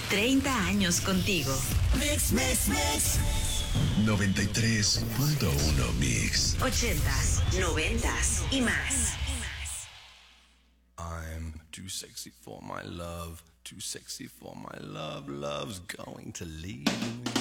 30 años contigo. Mix, mix, mix. 93.1 Mix. 80s, 90s y más. I'm too sexy for my love, too sexy for my love. Love's going to leave me.